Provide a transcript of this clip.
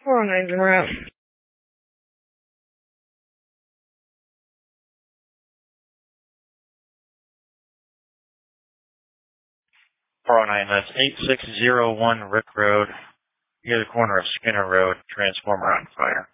409's en route. 409, that's 8601 Rick Road, near the corner of Skinner Road, transformer on fire.